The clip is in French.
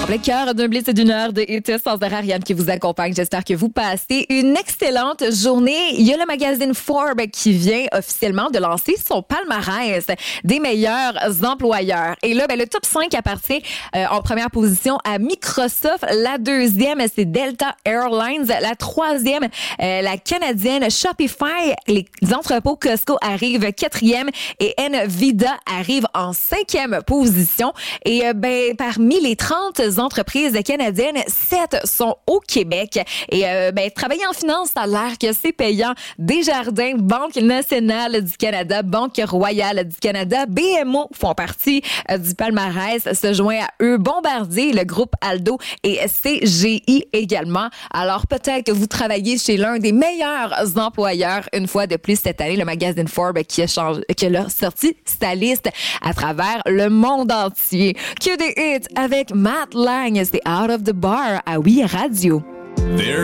En plein cœur d'un blitz d'une heure de hits sans erreur, Ariane qui vous accompagne. J'espère que vous passez une excellente journée. Il y a le magazine Forbes qui vient officiellement de lancer son palmarès des meilleurs employeurs. Et là, le top 5 appartient en première position à Microsoft. La deuxième, c'est Delta Airlines. La troisième, la canadienne Shopify. Les entrepôts Costco arrivent quatrième et Nvidia arrive en cinquième position. Et parmi les 30 entreprises canadiennes, 7 sont au Québec. Et travailler en finance, ça a l'air que c'est payant. Desjardins, Banque nationale du Canada, Banque royale du Canada, BMO font partie du palmarès, se joint à eux Bombardier, le groupe Aldo et CGI également. Alors peut-être que vous travaillez chez l'un des meilleurs employeurs. Une fois de plus cette année, le magazine Forbes qui a sorti sa liste à travers le monde entier. Que des hits avec Matt Lang, c'est Out of the Bar à Oui Radio.